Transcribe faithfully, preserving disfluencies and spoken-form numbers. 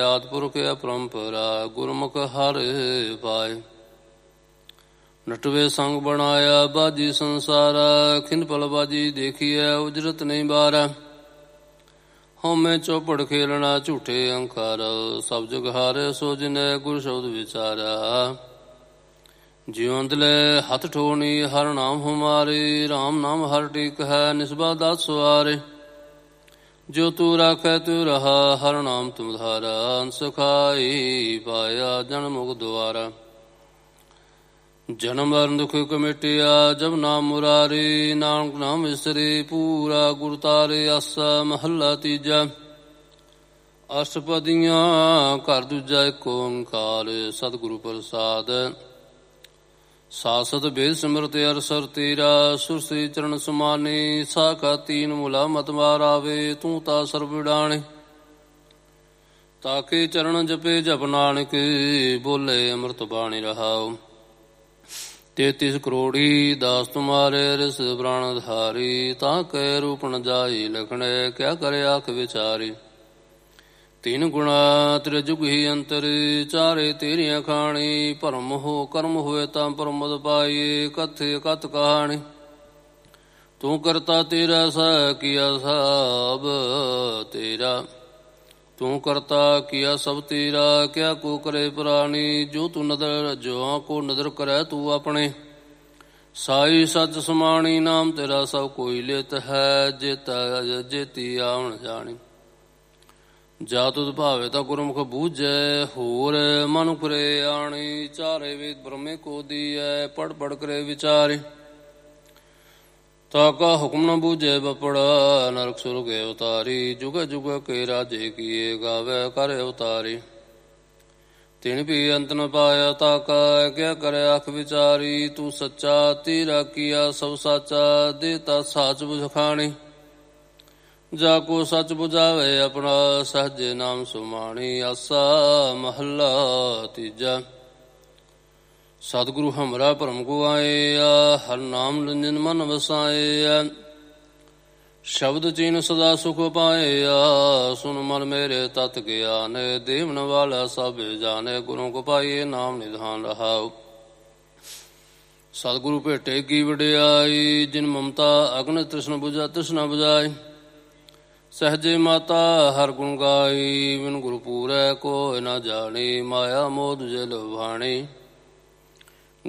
ਆਦਿ ਪੁਰਖ ਅਪਰੰਪਰਾ ਗੁਰਮੁਖ ਹਰਿ ਪਾਏ। ਨਟਵੇ ਸੰਗ ਬਣਾਇਆ ਬਾਜੀ ਸੰਸਾਰਾ, ਖਿੰਨ ਪਲ ਬਾਜੀ ਦੇਖੀਐ ਉਜਰਤ ਨਹੀਂ ਬਾਰਾ। ਹਉਮੈ ਚੌਪੜ ਖੇਲਣਾ ਝੂਠੇ ਅੰਕਾਰ, ਸਭ ਜਗ ਹਾਰੇ ਸੋ ਜਿਨੈ ਗੁਰ ਸ਼ਬਦ ਵਿਚਾਰਾ। ਜਿਉ ਅੰਦਲੇ ਹੱਥ ਠੋਣੀ ਹਰ ਨਾਮ ਹਮਾਰੇ, ਰਾਮ ਨਾਮ ਹਰ ਟੇਕ ਹੈ ਨਿਸਬਾ ਦਾਤ ਸਵਾਰੇ। ਜੋ ਤੂੰ ਰਾਖੈ ਤੂੰ ਰਹਾ ਹਰ ਨਾਮ ਤੁਮ ਧਾਰਾ, ਅੰਸ ਖਾਈ ਪਾਇਆ ਜਨਮ ਮੁਖ ਦੁਆਰਾ। ਜਨਮ ਮਰਨ ਦੁਖ ਕਮੇਟਿਆ ਜਬ ਨਾਮ ਮੁਰਾਰੇ, ਨਾਨਕ ਨਾਮ ਵਿਸਰੇ ਪੂਰਾ ਗੁਰ ਤਾਰੇ। ਆਸਾ ਮਹੱਲਾ ਤੀਜਾ। ਅਸ਼ਟਪਦੀਆਂ ਘਰ ਦੂਜਾ ਏਕ ਓੰਕਾਰ, ਸਤਿਗੁਰੂ ਪ੍ਰਸਾਦ। ਸਾਸਤ ਬੇਦ ਸਿਮਰਤ ਅਰਸਰ ਤੇਰਾ, ਸੁਰ ਸ੍ਰੀ ਚਰਨ ਸਮਾਨੇ। ਸਾਖਾ ਤੀਨ ਮੁਲਾ ਮਤ ਮਾਰਾਵੇ, ਤੂੰ ਤਾ ਸਰਬ ਵਿਡਾਣੇ। ਤਾਕੇ ਚਰਨ ਜਪੇ ਜਪ ਨਾਨਕ, ਬੋਲੇ ਅੰਮ੍ਰਿਤ ਬਾਣੀ ਰਹਾਉ। ਤੇਤੀਸ ਕਰੋੜੀ ਦਾਸ ਤੁਮਾਰੇ, ਰਿਸ ਪ੍ਰਾਣ ਧਾਰੀ। ਤਾਂ ਕੈ ਰੂਪ ਨ ਜਾਈ ਲਖਣੈ, ਕਿਆ ਕਰੇ ਆਖ ਵਿਚਾਰੀ। ਤਿੰਨ ਗੁਣਾ ਤ੍ਰਿ ਜੁਗ ਹੀ ਅੰਤਰ, ਚਾਰੇ ਤੇਰੀਆਂ ਖਾਣੀ। ਭਰਮ ਹੋ ਕਰਮ ਹੋਏ ਤਾਂ ਪਰਮਦ ਪਾਈਏ, ਕਥੇ ਕਥ ਕਹਾਣੀ। ਤੂੰ ਕਰਤਾ ਤੇਰਾ ਸਾ ਕੀਆ ਸਭ ਤੇਰਾ, ਤੂੰ ਕਰਤਾ ਕੀਆ ਸਭ ਤੇਰਾ। ਕਿਆ ਕੋ ਕਰੇ ਪ੍ਰਾਣੀ, ਜੋ ਤੂੰ ਨਦਰ ਜੋ ਕੋ ਨਦਰ ਕਰੈ ਤੂੰ ਆਪਣੇ। ਸਾਈ ਸੱਚ ਸਮਾਣੀ, ਨਾਮ ਤੇਰਾ ਸਭ ਕੋਈ ਲਿਤ ਹੈ। ਜੇਤਾ ਜੇਤੀ ਆਵਣ ਜਾਣੀ, ਜਾ ਤੁਧ ਭਾਵੇ ਤਾਂ ਗੁਰਮੁਖ ਬੂਝੈ। ਹੋਰ ਮਨੁ ਕਰੇ ਆਣੀ, ਚਾਰੇ ਵੇਦ ਬ੍ਰਹਮੇ ਕੋ ਦੀਐ। ਪੜ ਪੜ ਕਰੇ ਵਿਚਾਰੇ, ਤਾਕਾ ਹੁਕਮ ਨ ਬੂਝੈ ਬਪੜਾ। ਨਰਕ ਸੁਰਗ ਅਵਤਾਰੀ, ਜੁਗ ਜੁਗ ਕੇ ਰਾਜੇ ਕੀਏ। ਗਾਵੇ ਕਰ ਅਵਤਾਰੀ, ਤਿਨ ਵੀ ਅੰਤ ਨ ਪਾਇਆ ਤਾਕਾ। ਕਿਆ ਕਰੇ ਆਖ ਵਿਚਾਰੀ, ਤੂੰ ਸੱਚਾ ਤੇਰਾ ਕੀਆ ਸਭ ਸਾਚਾ। ਦੇਤਾ ਸਾਚ ਬੁਝ ਖਾਣੀ, ਜਾ ਕੋ ਸੱਚ ਬੁਝਾਵੇ ਆਪਣਾ। ਸਹਜੇ ਨਾਮ ਸੁਮਾਣੀ, ਆਸਾ ਮਹੱਲਾ ਤੀਜਾ। ਸਤਿਗੁਰੂ ਹਮਰਾ ਭਰਮ ਗੁਆਇਆ, ਹਰ ਨਾਮ ਨਿਰੰਜਨ ਮਨ ਵਸਾਇਆ। ਸ਼ਬਦ ਚੀਨ ਸਦਾ ਸੁਖ ਪਾਇਆ, ਸੁਨ ਮਨ ਮੇਰੇ ਤਤ ਗਿਆਨ। ਦੇਵਨ ਵਾਲਾ ਸਭ ਜਾਣੇ, ਗੁਰੂ ਕੋ ਪਾਈਏ ਨਾਮ ਨਿਧਾਨ ਰਹਾਉ। ਸਤਿਗੁਰੂ ਭੇਟੇ ਕੀ ਵਡਿਆਈ, ਜਿਨ ਮਮਤਾ ਅਗਨ ਤ੍ਰਿਸ਼ਨ ਬੁਝਾ ਤ੍ਰਿਸ਼ਨਾ ਬੁਝਾਈ। ਸਹਜੇ ਮਾਤਾ ਹਰ ਗੁਣ ਗਾਈ, ਬਿਨ ਗੁਰੂ ਪੂਰੈ ਕੋਇ ਨਾ ਜਾਣੀ। ਮਾਇਆ ਮੋਹ ਦੁਜੇ ਲੋਭਾਣੀ,